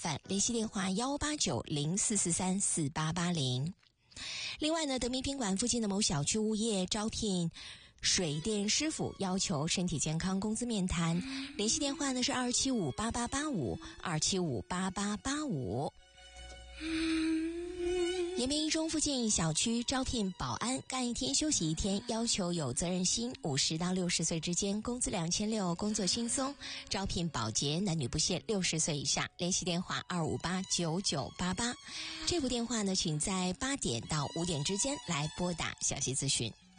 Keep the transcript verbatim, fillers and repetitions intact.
犯，联系电话幺八九零四四三四八八零。另外呢，德明宾馆附近的某小区物业招聘水电师傅，要求身体健康，工资面谈，联系电话呢是二七五八八八五二七五八八八五。延边一中附近小区招聘保安，干一天休息一天，要求有责任心，五十到六十岁之间，工资两千六，工作轻松。招聘保洁，男女不限，六十岁以下，联系电话二五八九九八八。这部电话呢，请在八点到五点之间来拨打详细咨询。